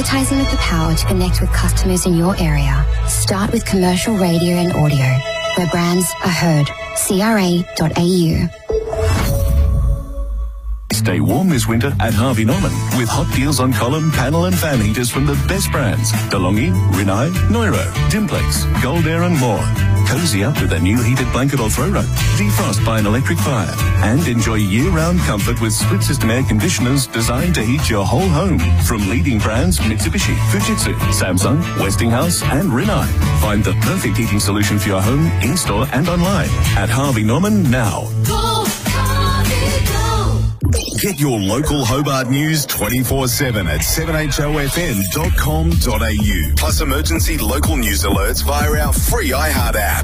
Advertising with the power to connect with customers in your area. Start with commercial radio and audio, where brands are heard. CRA.au. Stay warm this winter at Harvey Norman with hot deals on column, panel and fan heaters from the best brands. DeLonghi, Rinnai, Neuro, Dimplex, Gold Air and more. Cozy up with a new heated blanket or throw rug. Defrost by an electric fire. And enjoy year-round comfort with split-system air conditioners designed to heat your whole home. From leading brands Mitsubishi, Fujitsu, Samsung, Westinghouse and Rinnai. Find the perfect heating solution for your home, in-store and online at Harvey Norman now. Get your local Hobart news 24/7 at 7hofm.com.au. Plus emergency local news alerts via our free iHeart app.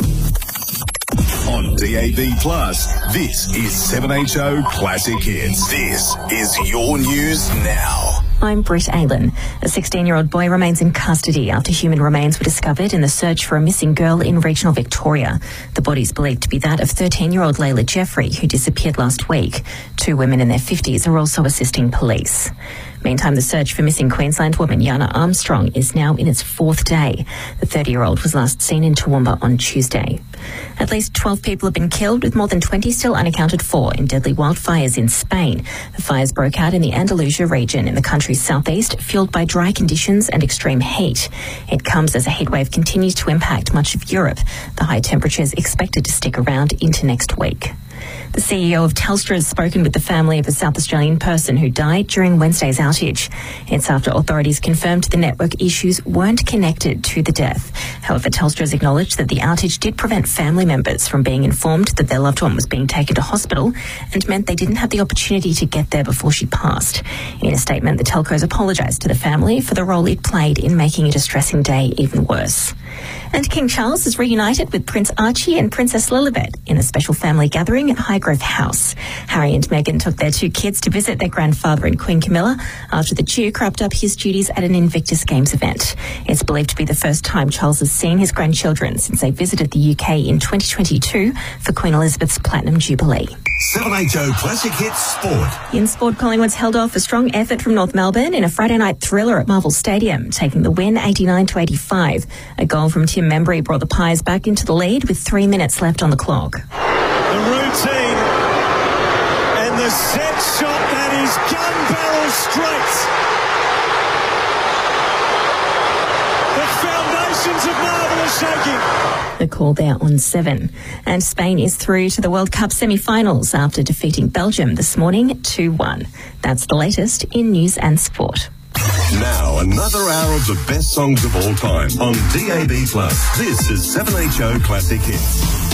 On DAB+, this is 7HO Classic Hits. This is your news now. I'm Britt Aylan. A 16-year-old boy remains in custody after human remains were discovered in the search for a missing girl in regional Victoria. The body is believed to be that of 13-year-old Layla Jeffrey, who disappeared last week. 2 women in their 50s are also assisting police. Meantime, the search for missing Queensland woman Yana Armstrong is now in its 4th day. The 30-year-old was last seen in Toowoomba on Tuesday. At least 12 people have been killed, with more than 20 still unaccounted for in deadly wildfires in Spain. The fires broke out in the Andalusia region in the country's southeast, fueled by dry conditions and extreme heat. It comes as a heatwave continues to impact much of Europe. The high temperatures expected to stick around into next week. The CEO of Telstra has spoken with the family of a South Australian person who died during Wednesday's outage. It's after authorities confirmed the network issues weren't connected to the death. However, Telstra has acknowledged that the outage did prevent family members from being informed that their loved one was being taken to hospital and meant they didn't have the opportunity to get there before she passed. In a statement, the telcos apologised to the family for the role it played in making a distressing day even worse. And King Charles is reunited with Prince Archie and Princess Lilibet in a special family gathering at Highgrove House. Harry and Meghan took their 2 kids to visit their grandfather and Queen Camilla after the Duke wrapped up his duties at an Invictus Games event. It's believed to be the first time Charles has seen his grandchildren since they visited the UK in 2022 for Queen Elizabeth's Platinum Jubilee. 7HO Classic Hits Sport. In sport, Collingwood's held off a strong effort from North Melbourne in a Friday night thriller at Marvel Stadium, taking the win 89-85. A goal from Tim Membry brought the Pies back into the lead with 3 minutes left on the clock. The routine and the set shot that is gun barrel straight. The foundations of Marvel are shaking. The call there on 7. And Spain is through to the World Cup semi-finals after defeating Belgium this morning 2-1. That's the latest in news and sport. Now, another hour of the best songs of all time on DAB+. This is 7HO Classic Hits.